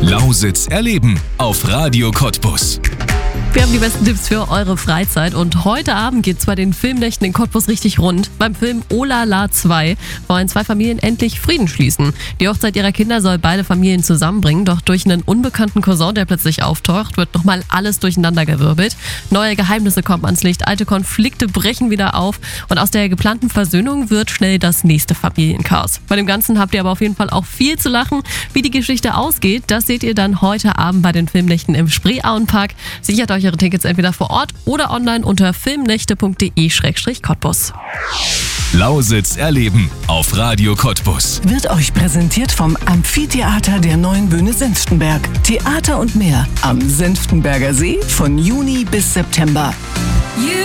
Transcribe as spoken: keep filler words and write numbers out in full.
Lausitz erleben auf Radio Cottbus. Wir haben die besten Tipps für eure Freizeit und heute Abend geht's bei den Filmnächten in Cottbus richtig rund. Beim Film Olala zwei wollen zwei Familien endlich Frieden schließen. Die Hochzeit ihrer Kinder soll beide Familien zusammenbringen, doch durch einen unbekannten Cousin, der plötzlich auftaucht, wird nochmal alles durcheinandergewirbelt. Neue Geheimnisse kommen ans Licht, alte Konflikte brechen wieder auf und aus der geplanten Versöhnung wird schnell das nächste Familienchaos. Bei dem Ganzen habt ihr aber auf jeden Fall auch viel zu lachen. Wie die Geschichte ausgeht, das seht ihr dann heute Abend bei den Filmnächten im Spreeauenpark. Sichert euch eure Tickets entweder vor Ort oder online unter filmnächte punkt de slash cottbus. Lausitz erleben auf Radio Cottbus. Wird euch präsentiert vom Amphitheater der Neuen Bühne Senftenberg. Theater und mehr am Senftenberger See von Juni bis September.